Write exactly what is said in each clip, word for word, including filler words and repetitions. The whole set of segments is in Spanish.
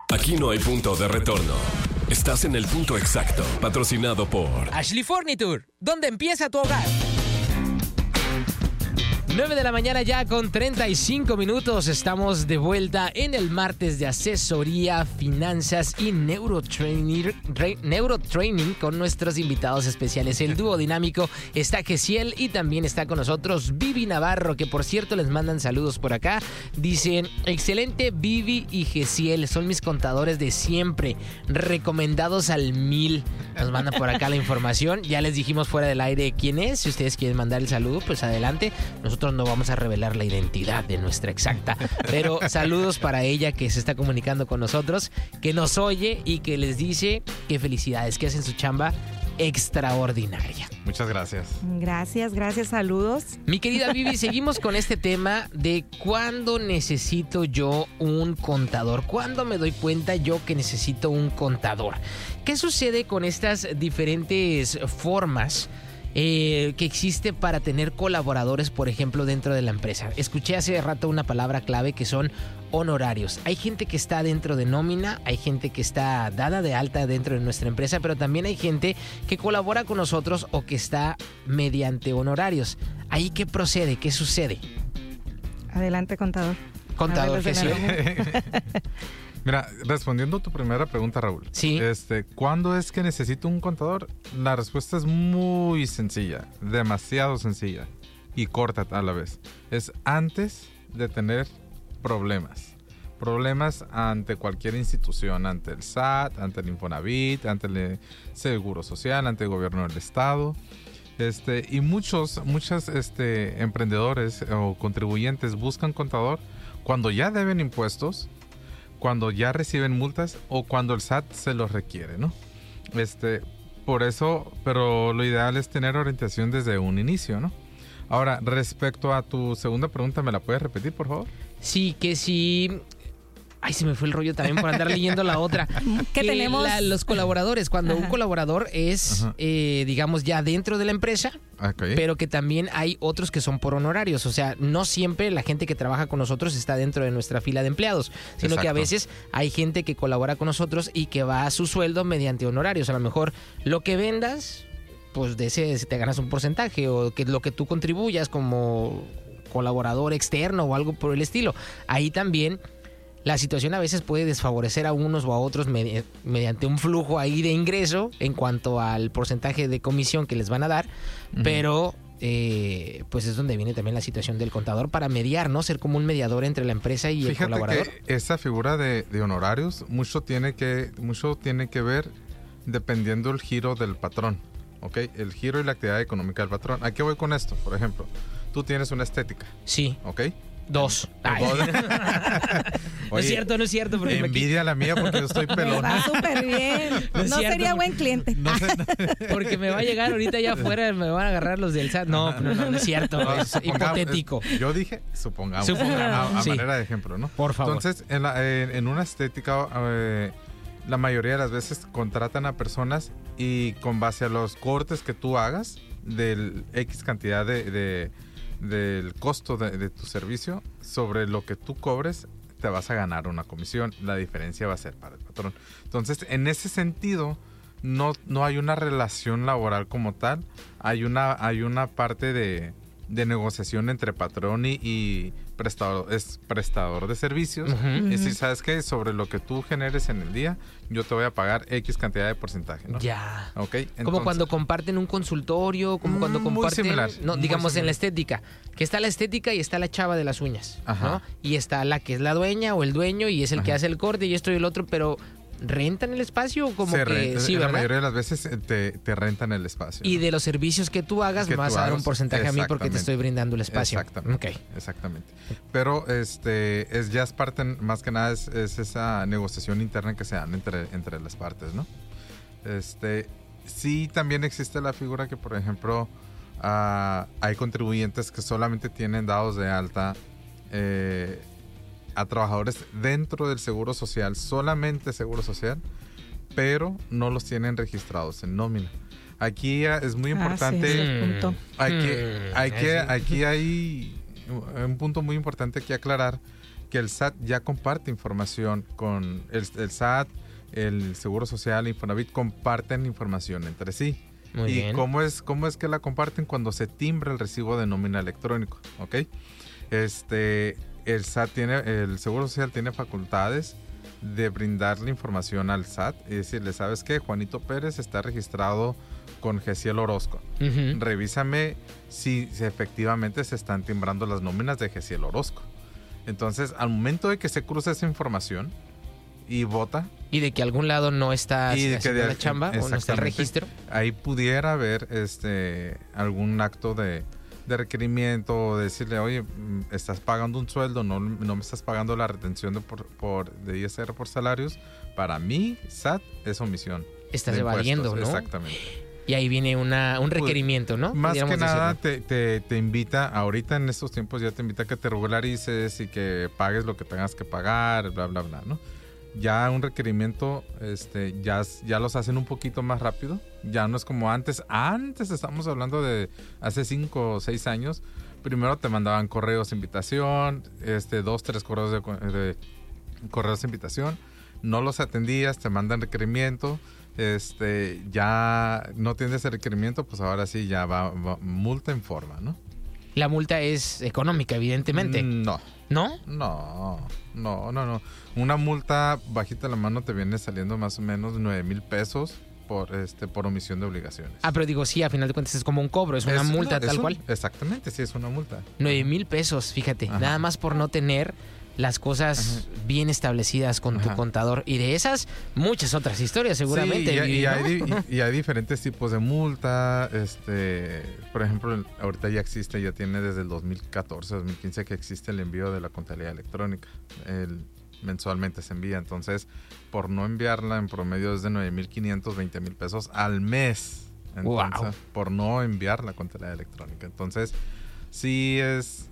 Aquí no hay punto de retorno. Estás en el punto exacto, patrocinado por Ashley Furniture, donde empieza tu hogar. nueve de la mañana ya con treinta y cinco minutos. Estamos de vuelta en el martes de asesoría, finanzas y neurotraining, re, neurotraining con nuestros invitados especiales. El dúo dinámico está Gesiel y también está con nosotros Vivi Navarro, que por cierto les mandan saludos por acá. Dicen, excelente Vivi y Gesiel, son mis contadores de siempre, recomendados al mil. Nos mandan por acá la información. Ya les dijimos fuera del aire quién es. Si ustedes quieren mandar el saludo, pues adelante. Nosotros no vamos a revelar la identidad de nuestra exacta, pero saludos para ella que se está comunicando con nosotros, que nos oye y que les dice que felicidades, que hacen su chamba extraordinaria. Muchas gracias. Gracias, gracias, saludos. Mi querida Vivi, seguimos con este tema de cuándo necesito yo un contador, cuándo me doy cuenta yo que necesito un contador. ¿Qué sucede con estas diferentes formas Eh, que existe para tener colaboradores, por ejemplo, dentro de la empresa? Escuché hace rato una palabra clave que son honorarios. Hay gente que está dentro de nómina, hay gente que está dada de alta dentro de nuestra empresa, pero también hay gente que colabora con nosotros o que está mediante honorarios. ¿Ahí qué procede? ¿Qué sucede? Adelante, contador. Contador, que sí. Mira, respondiendo a tu primera pregunta, Raúl. Sí. Este, ¿cuándo es que necesito un contador? La respuesta es muy sencilla, demasiado sencilla y corta a la vez. Es antes de tener problemas. Problemas ante cualquier institución, ante el S A T, ante el Infonavit, ante el Seguro Social, ante el gobierno del Estado. Este, y muchos, muchos este, emprendedores o contribuyentes buscan contador cuando ya deben impuestos, cuando ya reciben multas o cuando el S A T se los requiere, ¿no? Este, por eso, pero lo ideal es tener orientación desde un inicio, ¿no? Ahora, respecto a tu segunda pregunta, ¿me la puedes repetir, por favor? Sí, que sí. Ay, se me fue el rollo también por andar leyendo la otra. ¿Qué que tenemos? La, los colaboradores, cuando Ajá. un colaborador es, eh, digamos, ya dentro de la empresa, Okay. pero que también hay otros que son por honorarios. O sea, no siempre la gente que trabaja con nosotros está dentro de nuestra fila de empleados, sino Exacto. que a veces hay gente que colabora con nosotros y que va a su sueldo mediante honorarios. A lo mejor lo que vendas, pues de ese te ganas un porcentaje, o que lo que tú contribuyas como colaborador externo o algo por el estilo. Ahí también la situación a veces puede desfavorecer a unos o a otros med- mediante un flujo ahí de ingreso en cuanto al porcentaje de comisión que les van a dar, uh-huh. pero eh, pues es donde viene también la situación del contador para mediar, ¿no? Ser como un mediador entre la empresa y Fíjate el colaborador. que esa figura de, de honorarios mucho tiene que mucho tiene que ver dependiendo el giro del patrón, ¿ok? El giro y la actividad económica del patrón. ¿A qué voy con esto? Por ejemplo, tú tienes una estética, Sí. ¿ok? Dos. Ay. No es cierto, no es cierto. Porque envidia la mía porque yo estoy pelón. Va súper bien. No No, es cierto. sería buen cliente. No sé, Porque me va a llegar ahorita allá afuera, me van a agarrar los del S A T. No, no, no, no es cierto. no, Es supongamos- hipotético. es- yo dije, supongamos, Supongamos, a, a sí. manera de ejemplo, ¿no? Por favor. Entonces, en, la- en- en una estética, eh, la mayoría de las veces contratan a personas y con base a los cortes que tú hagas del X cantidad de, de- del costo de, de tu servicio, sobre lo que tú cobres, te vas a ganar una comisión. La diferencia va a ser para el patrón. Entonces, en ese sentido, no, no hay una relación laboral como tal. Hay una, hay una parte de, de negociación entre patrón y, y prestador, es prestador de servicios. Ujú. Es decir, ¿sabes qué? Sobre lo que tú generes en el día, yo te voy a pagar X cantidad de porcentaje, ¿no? Ya. ¿Ok? Como Entonces, cuando comparten un consultorio, como cuando Muy comparten, similar, no, muy digamos en la similar. estética, que está la estética y está la chava de las uñas, Ajá. ¿no? Y está la que es la dueña o el dueño y es el que Ajá. hace el corte y esto y el otro, pero ¿rentan el espacio? Como se que renta- sí, la ¿verdad? mayoría de las veces eh, te, te rentan el espacio. Y ¿no? de los servicios que tú hagas Que me vas tú a dar un hagas, porcentaje a mí porque te exactamente. estoy brindando el espacio. Exactamente. Ok. Exactamente. Pero este es ya es parte, más que nada, es, es esa negociación interna que se dan entre, entre las partes, ¿no? Este, sí, también existe la figura que, por ejemplo, ah, hay contribuyentes que solamente tienen dados de alta eh, a trabajadores dentro del Seguro Social, solamente Seguro Social, pero no los tienen registrados en nómina. Aquí ah, es muy importante. Ah, sí, ese es el punto. Hay que, Hmm, hay que, así. aquí hay un punto muy importante que aclarar, que el S A T ya comparte información con el, el S A T, el Seguro Social, Infonavit comparten información entre sí. Muy ¿Y bien. cómo es, cómo es que la comparten? Cuando se timbra el recibo de nómina electrónico, ¿ok? Este, el S A T tiene, el Seguro Social tiene facultades de brindarle información al S A T y decirle, ¿sabes qué? Juanito Pérez está registrado con Gesiel Orozco. Ujú. Revísame si, si efectivamente se están timbrando las nóminas de Gesiel Orozco. Entonces, al momento de que se cruza esa información y vota, Y de que algún lado no está y de que haciendo de- la chamba o no está el exactamente, registro. ahí pudiera haber este algún acto de, de requerimiento o decirle, oye, mm, estás pagando un sueldo, no, no me estás pagando la retención de, por, por, de I S R por salarios. Para mí, S A T es omisión. Estás de impuestos. evadiendo, ¿no? Exactamente. Y ahí viene una, un Pues, requerimiento, ¿no? Más que Pudiéramos nada decirlo. te, te, te invita, ahorita en estos tiempos ya te invita a que te regularices y que pagues lo que tengas que pagar, bla, bla, bla, ¿no? Ya un requerimiento, este, ya, ya los hacen un poquito más rápido. Ya no es como antes. Antes estamos hablando de hace cinco o seis años. Primero te mandaban correos de invitación, este, dos, tres correos de, de correos de invitación. No los atendías, te mandan requerimiento. Este, ya no tienes el requerimiento, pues ahora sí ya va, va multa en forma, ¿no? La multa es económica, evidentemente. No. ¿No? No, no, no, no. Una multa bajita la mano te viene saliendo más o menos nueve mil pesos por este por omisión de obligaciones. Ah, pero digo, sí, a final de cuentas es como un cobro, es una Es- multa no, es tal un- cual. Exactamente, sí, es una multa. Nueve mil pesos, fíjate, Ajá. nada más por no tener las cosas bien establecidas con tu Ajá. contador. Y de esas, muchas otras historias seguramente. Sí, y, Vivi, y ¿no? hay, di- y- y hay diferentes tipos de multa. Este, por ejemplo, ahorita ya existe, ya tiene desde el dos mil catorce, dos mil quince que existe el envío de la contabilidad electrónica. El, mensualmente se envía. Entonces, por no enviarla, en promedio es de nueve mil quinientos, veinte mil pesos al mes. Entonces, Wow. por no enviar la contabilidad electrónica. Entonces, sí es...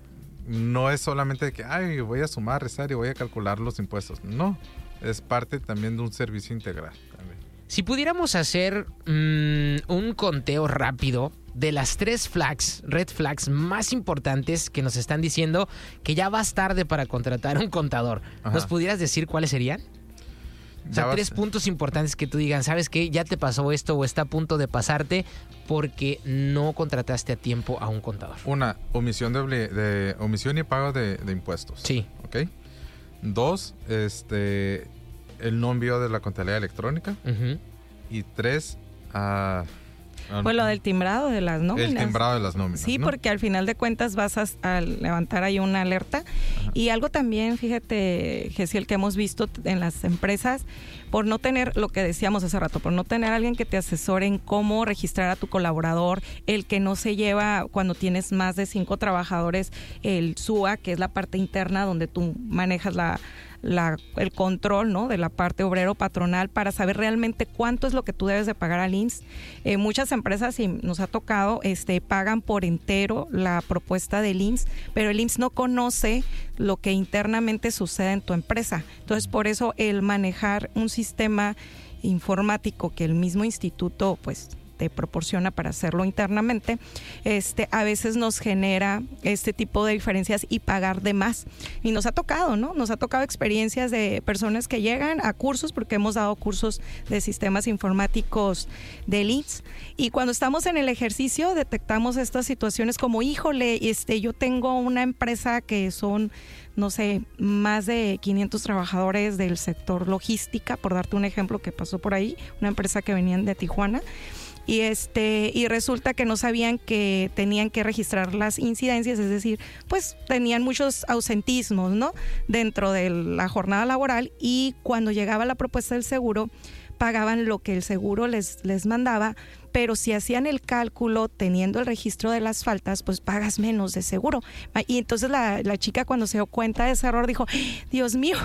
No es solamente de que, ay, voy a sumar, restar y voy a calcular los impuestos. No, es parte también de un servicio integral. También. Si pudiéramos hacer mm, un conteo rápido de las tres flags, red flags más importantes que nos están diciendo que ya vas tarde para contratar un contador, Ajá. ¿nos pudieras decir cuáles serían? O sea, Ya vas- tres puntos importantes que tú digan, ¿sabes qué? Ya te pasó esto o está a punto de pasarte porque no contrataste a tiempo a un contador. Una, omisión de, obli- de omisión y pago de, de impuestos. Sí. ¿Ok? Dos, este, el no envío de la contabilidad electrónica. Ujú. Y tres, ah, ah, Pues lo del timbrado de las nóminas. el timbrado de las nóminas. Sí, ¿no? porque al final de cuentas vas a, a levantar ahí una alerta. Y algo también, fíjate, Gesiel, que hemos visto en las empresas, por no tener, lo que decíamos hace rato, por no tener alguien que te asesore en cómo registrar a tu colaborador, el que no se lleva cuando tienes más de cinco trabajadores, el S U A, que es la parte interna donde tú manejas la... La, el control, ¿no?, de la parte obrero patronal para saber realmente cuánto es lo que tú debes de pagar al I M S S. Eh, muchas empresas, y nos ha tocado, este, pagan por entero la propuesta del I M S S, pero el I M S S no conoce lo que internamente sucede en tu empresa. Entonces, por eso el manejar un sistema informático que el mismo instituto, pues, te proporciona para hacerlo internamente, este, a veces nos genera este tipo de diferencias y pagar de más. Y nos ha tocado, ¿no? Nos ha tocado experiencias de personas que llegan a cursos, porque hemos dado cursos de sistemas informáticos del I M S S, y cuando estamos en el ejercicio detectamos estas situaciones como, híjole, este, yo tengo una empresa que son, no sé, más de quinientos trabajadores del sector logística, por darte un ejemplo que pasó por ahí, una empresa que venían de Tijuana, y este y resulta que no sabían que tenían que registrar las incidencias, es decir, pues tenían muchos ausentismos, ¿no?, dentro de la jornada laboral, y cuando llegaba la propuesta del seguro pagaban lo que el seguro les, les mandaba, pero si hacían el cálculo teniendo el registro de las faltas, pues pagas menos de seguro. Y entonces la, la chica, cuando se dio cuenta de ese error, dijo, Dios mío,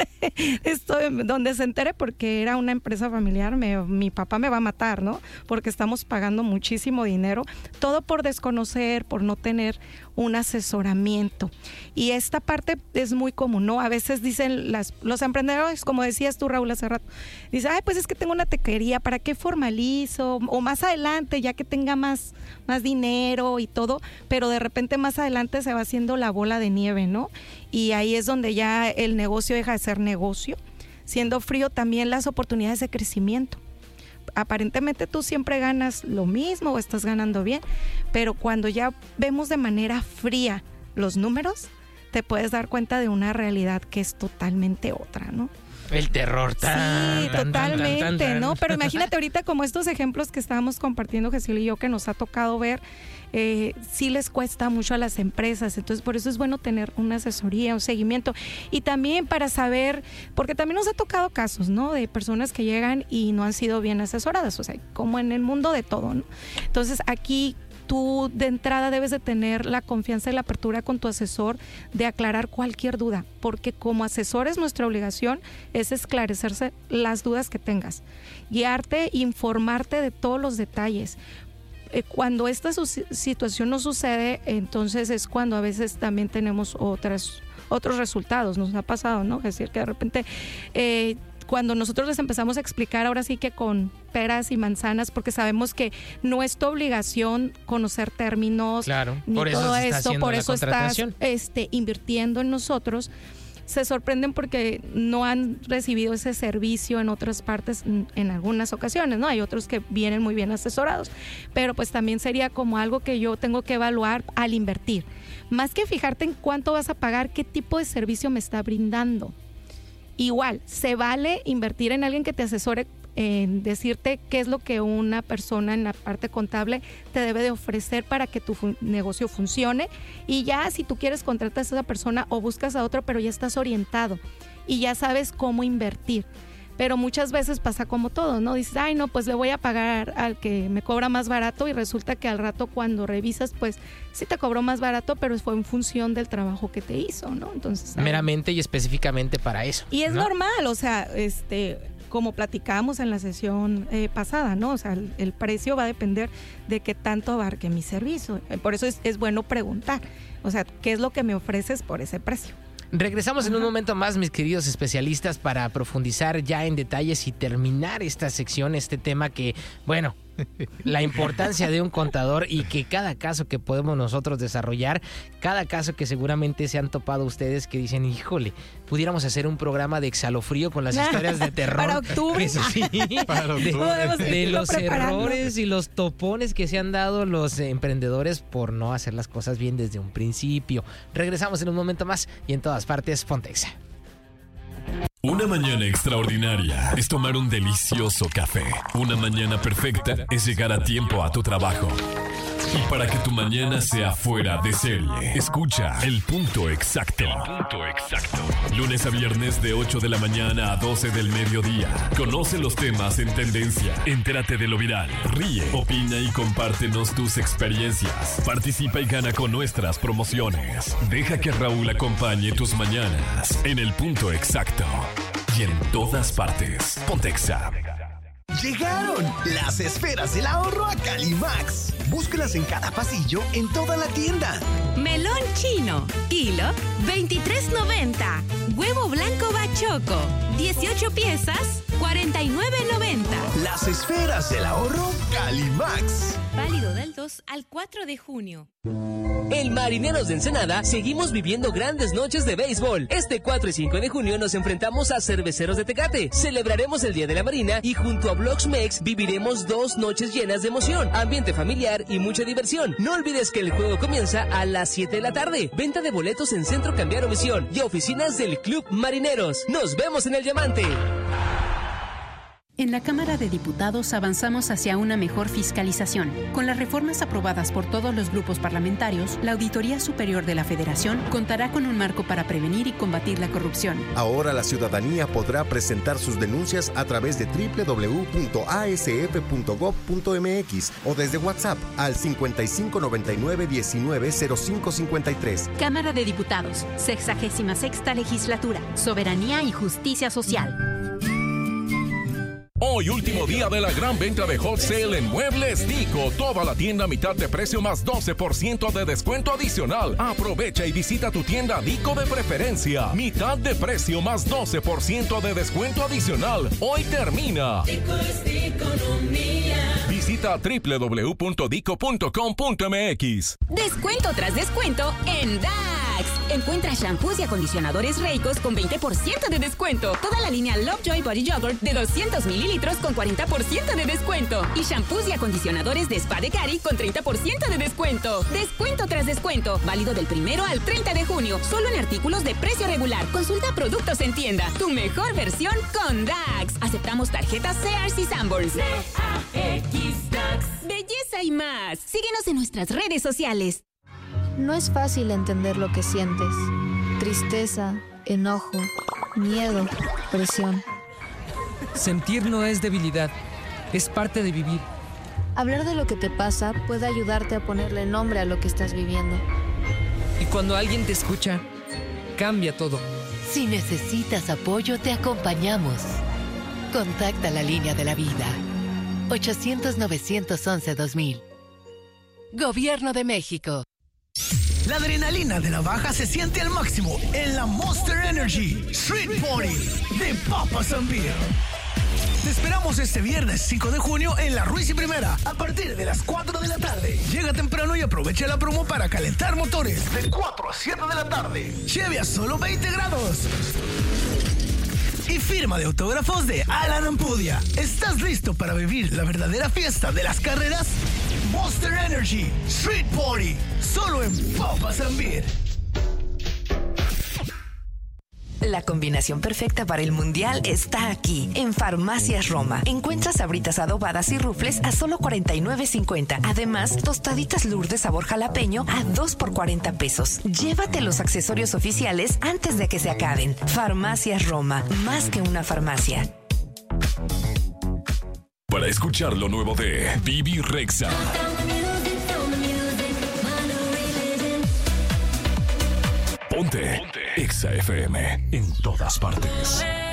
esto donde se entere, porque era una empresa familiar, me, mi papá me va a matar, ¿no? Porque estamos pagando muchísimo dinero, todo por desconocer, por no tener un asesoramiento. Y esta parte es muy común, ¿no? A veces dicen las, los emprendedores, como decías tú, Raúl, hace rato, dice, ay, pues es que tengo una taquería, ¿para qué formalizo? O más más adelante, ya que tenga más, más dinero y todo, pero de repente más adelante se va haciendo la bola de nieve, ¿no? Y ahí es donde ya el negocio deja de ser negocio. Siendo frío también las oportunidades de crecimiento. Aparentemente tú siempre ganas lo mismo o estás ganando bien, pero cuando ya vemos de manera fría los números, te puedes dar cuenta de una realidad que es totalmente otra, ¿no? El terror. Tan, sí, tan, totalmente, tan, tan, tan. ¿no? Pero imagínate ahorita como estos ejemplos que estábamos compartiendo Jessiel y yo, que nos ha tocado ver, eh, sí les cuesta mucho a las empresas, entonces por eso es bueno tener una asesoría, un seguimiento, y también para saber, porque también nos ha tocado casos, ¿no? De personas que llegan y no han sido bien asesoradas, o sea, como en el mundo de todo, ¿no? Entonces aquí tú de entrada debes de tener la confianza y la apertura con tu asesor de aclarar cualquier duda, porque como asesores nuestra obligación es esclarecerse las dudas que tengas, guiarte, informarte de todos los detalles. Eh, cuando esta su- situación no sucede, entonces es cuando a veces también tenemos otras, otros resultados. Nos ha pasado, ¿no? Es decir, que de repente... Eh, cuando nosotros les empezamos a explicar, ahora sí que con peras y manzanas, porque sabemos que no es tu obligación conocer términos, Claro, ni por eso todo se está esto, haciendo por la eso estás contratación. este, invirtiendo en nosotros, se sorprenden porque no han recibido ese servicio en otras partes en, en algunas ocasiones, ¿no? Hay otros que vienen muy bien asesorados, pero pues también sería como algo que yo tengo que evaluar al invertir. Más que fijarte en cuánto vas a pagar, qué tipo de servicio me está brindando. Igual, se vale invertir en alguien que te asesore, en decirte qué es lo que una persona en la parte contable te debe de ofrecer para que tu fun- negocio funcione, y ya si tú quieres contratar a esa persona o buscas a otro, pero ya estás orientado y ya sabes cómo invertir. Pero muchas veces pasa como todo, ¿no? Dices, ay, no, pues le voy a pagar al que me cobra más barato, y resulta que al rato cuando revisas, pues sí te cobró más barato, pero fue en función del trabajo que te hizo, ¿no? Entonces, ah, Meramente y específicamente para eso. y es ¿no? normal, o sea, este, como platicábamos en la sesión eh, pasada, ¿no? O sea, el, el precio va a depender de qué tanto abarque mi servicio. Eh, Por eso es, es bueno preguntar, o sea, ¿qué es lo que me ofreces por ese precio? Regresamos en un momento más, mis queridos especialistas, para profundizar ya en detalles y terminar esta sección, este tema que, bueno, la importancia de un contador, y que cada caso que podemos nosotros desarrollar, cada caso que seguramente se han topado ustedes que dicen, híjole, pudiéramos hacer un programa de Exhalofrío con las historias de terror. Para octubre. Eso sí, Para de, octubre. de irlo los preparando. errores y los topones que se han dado los emprendedores por no hacer las cosas bien desde un principio. Regresamos en un momento más, y en todas partes, Pontexa. Una mañana extraordinaria es tomar un delicioso café. Una mañana perfecta es llegar a tiempo a tu trabajo. Y para que tu mañana sea fuera de serie, escucha El Punto Exacto. El Punto Exacto. Lunes a viernes de ocho de la mañana a doce del mediodía. Conoce los temas en tendencia. Entérate de lo viral. Ríe, opina y compártenos tus experiencias. Participa y gana con nuestras promociones. Deja que Raúl acompañe tus mañanas en El Punto Exacto. Y en todas partes. Pontexa. Llegaron las esferas del ahorro a Calimax. Búscalas en cada pasillo en toda la tienda. Melón chino, kilo, veintitrés noventa. Huevo blanco bachoco, dieciocho piezas, cuarenta y nueve noventa. Las esferas del ahorro Calimax. Válido del dos al cuatro de junio. En Marineros de Ensenada seguimos viviendo grandes noches de béisbol. Este cuatro y cinco de junio nos enfrentamos a Cerveceros de Tecate. Celebraremos el Día de la Marina y junto a Blox Mex viviremos dos noches llenas de emoción, ambiente familiar y mucha diversión. No olvides que el juego comienza a las siete de la tarde. Venta de boletos en Centro Cambiario Misión y oficinas del Club Marineros. Nos vemos en el Diamante. En la Cámara de Diputados avanzamos hacia una mejor fiscalización. Con las reformas aprobadas por todos los grupos parlamentarios, la Auditoría Superior de la Federación contará con un marco para prevenir y combatir la corrupción. Ahora la ciudadanía podrá presentar sus denuncias a través de doble u doble u doble u punto a s f punto gob punto m x o desde WhatsApp al cincuenta y cinco noventa y nueve diecinueve cero cinco cincuenta y tres. Cámara de Diputados, sexagésima sexta legislatura, Soberanía y Justicia Social. Hoy último día de la gran venta de Hot Sale en Muebles Dico. Toda la tienda a mitad de precio más doce por ciento de descuento adicional. Aprovecha y visita tu tienda Dico de preferencia. Mitad de precio más doce por ciento de descuento adicional. Hoy termina. Dico es de economía. Visita doble u doble u doble u punto dico punto com punto m x. Descuento tras descuento en Dax. Encuentra shampoos y acondicionadores Reicos con veinte por ciento de descuento. Toda la línea Lovejoy Body Yogurt de doscientos mililitros con cuarenta por ciento de descuento. Y shampoos y acondicionadores de Spa de Cari con treinta por ciento de descuento. Descuento tras descuento. Válido del primero al treinta de junio. Solo en artículos de precio regular. Consulta productos en tienda. Tu mejor versión con Dax. Aceptamos tarjetas Sears y Sanborns. D A X Dax. Belleza y más. Síguenos en nuestras redes sociales. No es fácil entender lo que sientes. Tristeza, enojo, miedo, presión. Sentir no es debilidad, es parte de vivir. Hablar de lo que te pasa puede ayudarte a ponerle nombre a lo que estás viviendo. Y cuando alguien te escucha, cambia todo. Si necesitas apoyo, te acompañamos. Contacta la línea de la vida. ochocientos, novecientos once, dos mil. Gobierno de México. La adrenalina de la baja se siente al máximo en la Monster Energy Street Party de Papas and Beer. Te esperamos este viernes cinco de junio en la Ruiz y Primera a partir de las cuatro de la tarde. Llega temprano y aprovecha la promo para calentar motores de cuatro a siete de la tarde. Lleve a solo veinte grados. Y firma de autógrafos de Alan Ampudia. ¿Estás listo para vivir la verdadera fiesta de las carreras? Monster Energy Street Party, solo en Papas and Beer. La combinación perfecta para el Mundial está aquí, en Farmacias Roma. Encuentras sabritas adobadas y rufles a solo cuarenta y nueve cincuenta. Además, tostaditas Lourdes sabor jalapeño a dos por cuarenta pesos. Llévate los accesorios oficiales antes de que se acaben. Farmacias Roma, más que una farmacia. Para escuchar lo nuevo de Bibi Rexha. Ponte, Ponte. Exa F M en todas partes.